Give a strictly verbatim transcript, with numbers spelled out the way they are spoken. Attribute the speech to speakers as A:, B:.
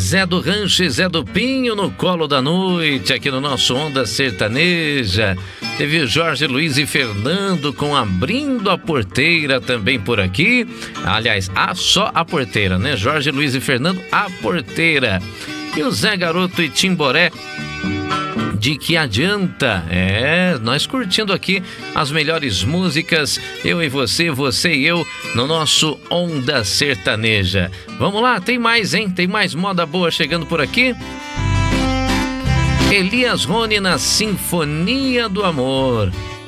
A: Zé do Rancho e Zé do Pinho no colo da noite, aqui no nosso Onda Sertaneja. Teve Jorge Luiz e Fernando com Abrindo a Porteira também por aqui. Aliás, a, só a porteira, né? Jorge Luiz e Fernando, a porteira. E o Zé Garoto e Timboré, De Que Adianta? É, nós curtindo aqui as melhores músicas, eu e você, você e eu, no nosso Onda Sertaneja. Vamos lá, tem mais, hein? Tem mais moda boa chegando por aqui. Elias Rony na Sinfonia do Amor.